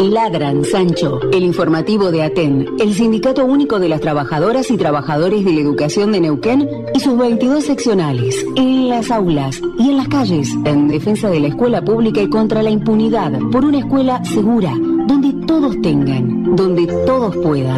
Ladran, Sancho, el informativo de ATEN, el Sindicato Único de las Trabajadoras y Trabajadores de la Educación de Neuquén y sus 22 seccionales, en las aulas y en las calles, en defensa de la escuela pública y contra la impunidad, por una escuela segura, donde todos tengan, donde todos puedan.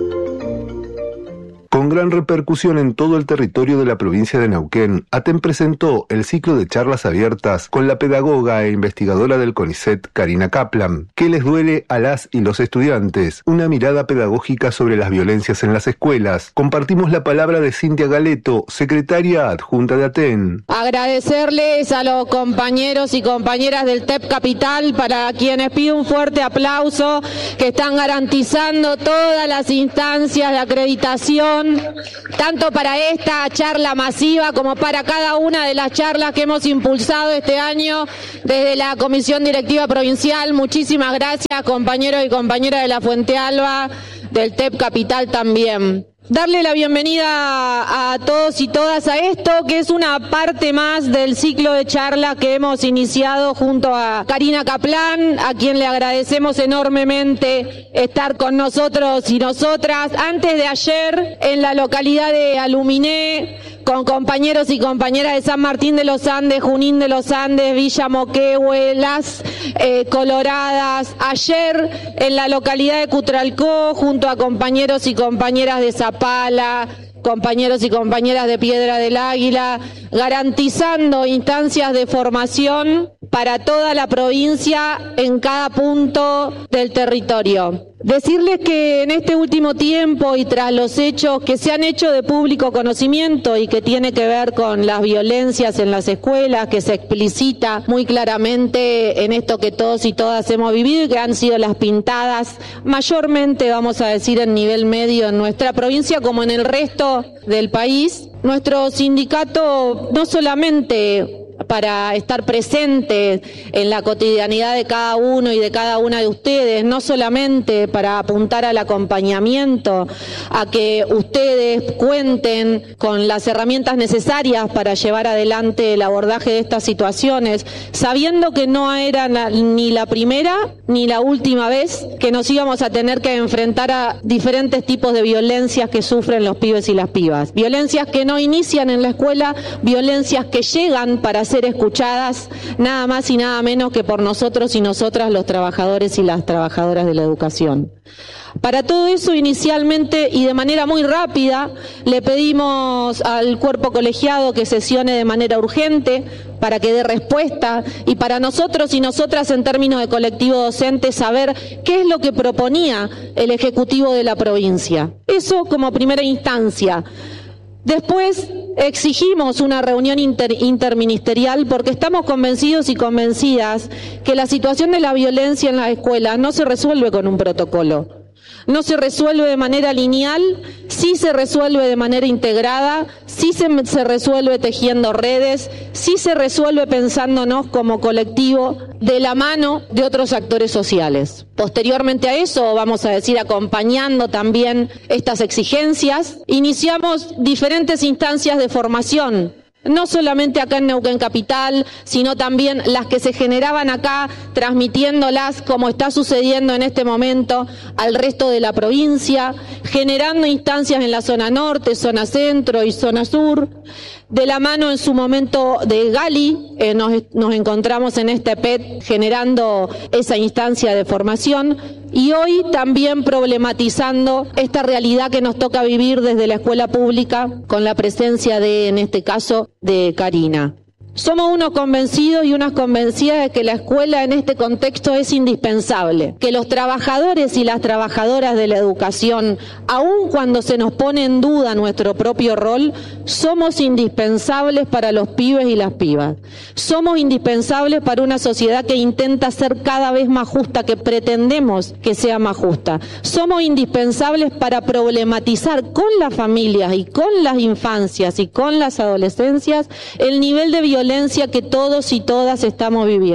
Con gran repercusión en todo el territorio de la provincia de Neuquén, ATEN presentó el ciclo de charlas abiertas con la pedagoga e investigadora del CONICET, Karina Kaplan. ¿Qué les duele a las y los estudiantes? Una mirada pedagógica sobre las violencias en las escuelas. Compartimos la palabra de Cintia Galeto, secretaria adjunta de ATEN. Agradecerles a los compañeros y compañeras del TEP Capital, para quienes pido un fuerte aplauso, que están garantizando todas las instancias de acreditación, tanto para esta charla masiva como para cada una de las charlas que hemos impulsado este año desde la Comisión Directiva Provincial. Muchísimas gracias, compañeros y compañeras de la Fuente Alba, del TEP Capital también. Darle la bienvenida a todos y todas a esto, que es una parte más del ciclo de charlas que hemos iniciado junto a Karina Kaplan, a quien le agradecemos enormemente estar con nosotros y nosotras. Antes de ayer, en la localidad de Aluminé, con compañeros y compañeras de San Martín de los Andes, Junín de los Andes, Villa Moquehue, Las Coloradas. Ayer en la localidad de Cutralcó, junto a compañeros y compañeras de Zapala, compañeros y compañeras de Piedra del Águila, garantizando instancias de formación para toda la provincia en cada punto del territorio. Decirles que en este último tiempo y tras los hechos que se han hecho de público conocimiento y que tiene que ver con las violencias en las escuelas, que se explicita muy claramente en esto que todos y todas hemos vivido y que han sido las pintadas, mayormente vamos a decir en nivel medio en nuestra provincia como en el resto del país, nuestro sindicato no solamente para estar presente en la cotidianidad de cada uno y de cada una de ustedes, no solamente para apuntar al acompañamiento, a que ustedes cuenten con las herramientas necesarias para llevar adelante el abordaje de estas situaciones, sabiendo que no era ni la primera ni la última vez que nos íbamos a tener que enfrentar a diferentes tipos de violencias que sufren los pibes y las pibas. Violencias que no inician en la escuela, violencias que llegan para ser escuchadas nada más y nada menos que por nosotros y nosotras, los trabajadores y las trabajadoras de la educación. Para todo eso, inicialmente y de manera muy rápida, le pedimos al cuerpo colegiado que sesione de manera urgente para que dé respuesta, y para nosotros y nosotras en términos de colectivo docente saber qué es lo que proponía el Ejecutivo de la provincia. Eso como primera instancia. Después exigimos una reunión interministerial porque estamos convencidos y convencidas que la situación de la violencia en la escuela no se resuelve con un protocolo. No se resuelve de manera lineal, sí se resuelve de manera integrada, sí se resuelve tejiendo redes, sí se resuelve pensándonos como colectivo de la mano de otros actores sociales. Posteriormente a eso, vamos a decir, acompañando también estas exigencias, iniciamos diferentes instancias de formación. No solamente acá en Neuquén Capital, sino también las que se generaban acá, transmitiéndolas como está sucediendo en este momento al resto de la provincia, generando instancias en la zona norte, zona centro y zona sur. De la mano en su momento de Gali, nos encontramos en este PET generando esa instancia de formación, y hoy también problematizando esta realidad que nos toca vivir desde la escuela pública con la presencia de, en este caso, de Karina. Somos unos convencidos y unas convencidas de que la escuela en este contexto es indispensable, que los trabajadores y las trabajadoras de la educación, aun cuando se nos pone en duda nuestro propio rol, somos indispensables para los pibes y las pibas. Somos indispensables para una sociedad que intenta ser cada vez más justa, que pretendemos que sea más justa. Somos indispensables para problematizar con las familias y con las infancias y con las adolescencias el nivel de violencia que todos y todas estamos viviendo.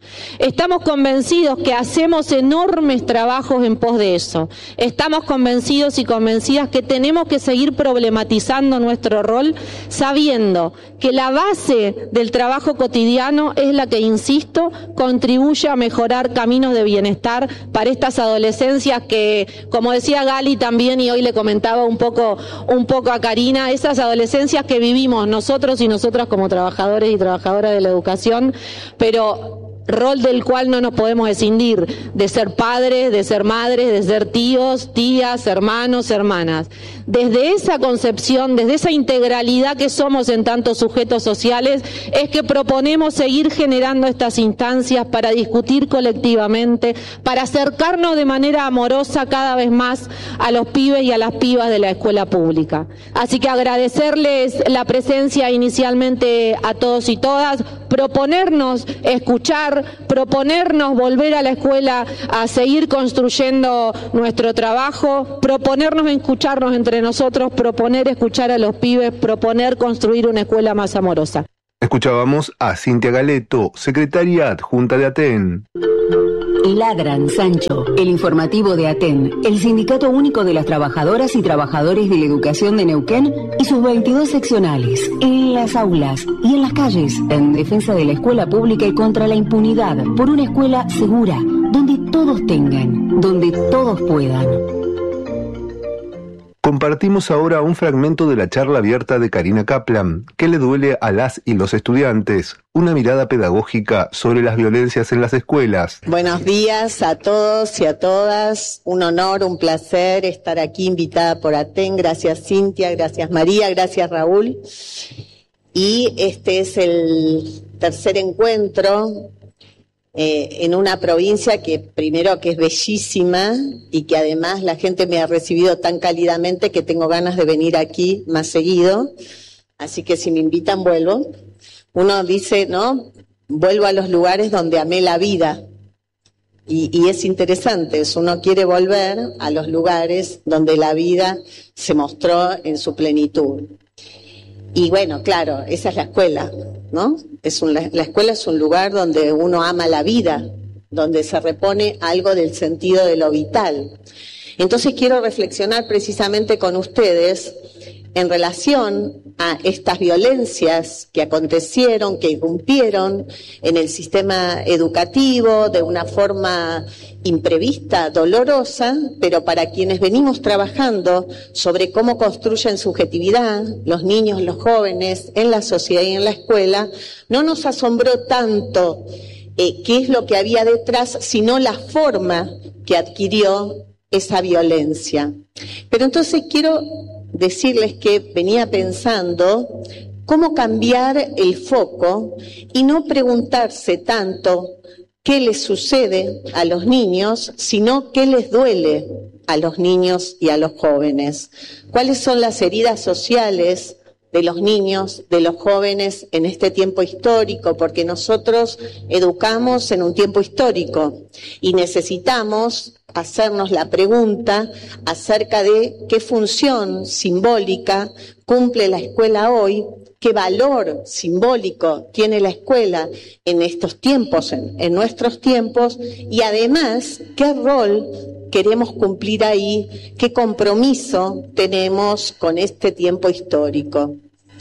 Estamos convencidos que hacemos enormes trabajos en pos de eso. Estamos convencidos y convencidas que tenemos que seguir problematizando nuestro rol, sabiendo que la base del trabajo cotidiano es la que, insisto, contribuye a mejorar caminos de bienestar para estas adolescencias que, como decía Gali también, y hoy le comentaba un poco a Karina, esas adolescencias que vivimos nosotros y nosotras como trabajadores y trabajadoras de la educación, pero rol del cual no nos podemos escindir, de ser padres, de ser madres, de ser tíos, tías, hermanos, hermanas. Desde esa concepción, desde esa integralidad que somos en tantos sujetos sociales, es que proponemos seguir generando estas instancias para discutir colectivamente, para acercarnos de manera amorosa cada vez más a los pibes y a las pibas de la escuela pública. Así que agradecerles la presencia inicialmente a todos y todas, proponernos escuchar, proponernos volver a la escuela a seguir construyendo nuestro trabajo, proponernos escucharnos entre nosotros, proponer escuchar a los pibes, proponer construir una escuela más amorosa. Escuchábamos a Cintia Galeto, secretaria adjunta de ATEN. Ladran, Sancho, el informativo de ATEN, el Sindicato Único de las Trabajadoras y Trabajadores de la Educación de Neuquén y sus 22 seccionales, en las aulas y en las calles, en defensa de la escuela pública y contra la impunidad, por una escuela segura, donde todos tengan, donde todos puedan. Compartimos ahora un fragmento de la charla abierta de Karina Kaplan, ¿Qué le duele a las y los estudiantes? Una mirada pedagógica sobre las violencias en las escuelas. Buenos días a todos y a todas. Un honor, un placer estar aquí invitada por ATEN. Gracias Cintia, gracias María, gracias Raúl. Y este es el tercer encuentro en una provincia que primero que es bellísima y que además la gente me ha recibido tan cálidamente que tengo ganas de venir aquí más seguido, así que si me invitan vuelvo. Uno dice, ¿no? Vuelvo a los lugares donde amé la vida y es interesante, uno quiere volver a los lugares donde la vida se mostró en su plenitud. Y bueno, claro, esa es la escuela, ¿no? La escuela es un lugar donde uno ama la vida, donde se repone algo del sentido de lo vital. Entonces quiero reflexionar precisamente con ustedes en relación a estas violencias que acontecieron, que irrumpieron en el sistema educativo de una forma imprevista, dolorosa, pero para quienes venimos trabajando sobre cómo construyen subjetividad, los niños, los jóvenes, en la sociedad y en la escuela, no nos asombró tanto qué es lo que había detrás, sino la forma que adquirió esa violencia. Pero entonces quiero decirles que venía pensando cómo cambiar el foco y no preguntarse tanto qué les sucede a los niños, sino qué les duele a los niños y a los jóvenes. ¿Cuáles son las heridas sociales de los niños, de los jóvenes en este tiempo histórico? Porque nosotros educamos en un tiempo histórico y necesitamos hacernos la pregunta acerca de qué función simbólica cumple la escuela hoy, qué valor simbólico tiene la escuela en estos tiempos, en nuestros tiempos, y además qué rol queremos cumplir ahí, qué compromiso tenemos con este tiempo histórico.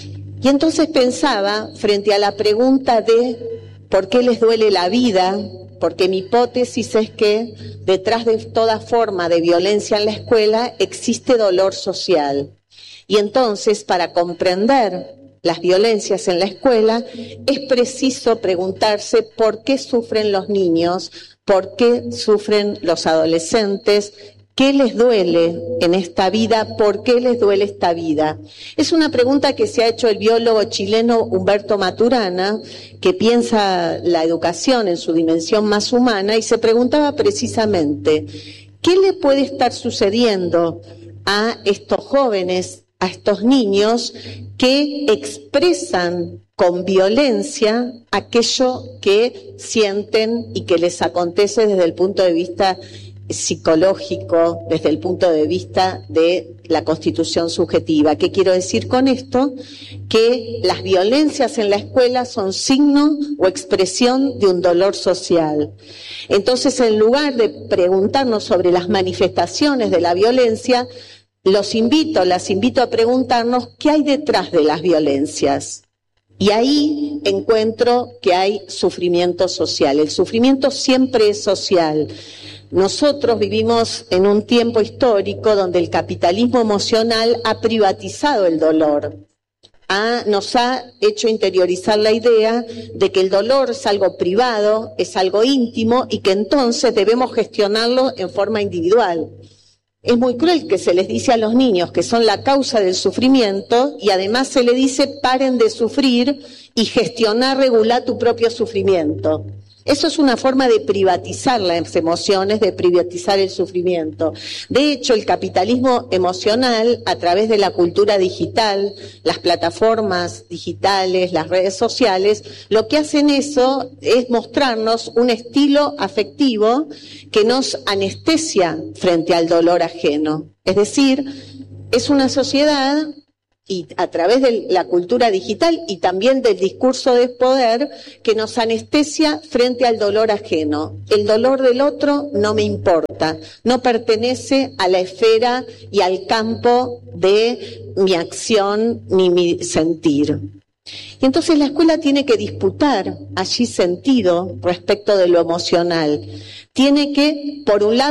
Y entonces pensaba, frente a la pregunta de ¿por qué les duele la vida?, porque mi hipótesis es que detrás de toda forma de violencia en la escuela existe dolor social. Y entonces, para comprender las violencias en la escuela, es preciso preguntarse por qué sufren los niños, por qué sufren los adolescentes, ¿qué les duele en esta vida? ¿Por qué les duele esta vida? Es una pregunta que se ha hecho el biólogo chileno Humberto Maturana, que piensa la educación en su dimensión más humana, y se preguntaba precisamente, ¿qué le puede estar sucediendo a estos jóvenes, a estos niños que expresan con violencia aquello que sienten y que les acontece desde el punto de vista psicológico desde el punto de vista de la constitución subjetiva. ¿Qué quiero decir con esto? Que las violencias en la escuela son signo o expresión de un dolor social. Entonces, en lugar de preguntarnos sobre las manifestaciones de la violencia, las invito a preguntarnos qué hay detrás de las violencias. Y ahí encuentro que hay sufrimiento social. El sufrimiento siempre es social. Nosotros vivimos en un tiempo histórico donde el capitalismo emocional ha privatizado el dolor. Nos ha hecho interiorizar la idea de que el dolor es algo privado, es algo íntimo y que entonces debemos gestionarlo en forma individual. Es muy cruel que se les dice a los niños que son la causa del sufrimiento y además se les dice paren de sufrir y gestionar, regular tu propio sufrimiento. Eso es una forma de privatizar las emociones, de privatizar el sufrimiento. De hecho, el capitalismo emocional, a través de la cultura digital, las plataformas digitales, las redes sociales, lo que hacen eso es mostrarnos un estilo afectivo que nos anestesia frente al dolor ajeno. Es decir, es una sociedad, y a través de la cultura digital y también del discurso de poder, que nos anestesia frente al dolor ajeno. El dolor del otro no me importa, no pertenece a la esfera y al campo de mi acción ni mi sentir. Y entonces la escuela tiene que disputar allí sentido respecto de lo emocional. Tiene que, por un lado,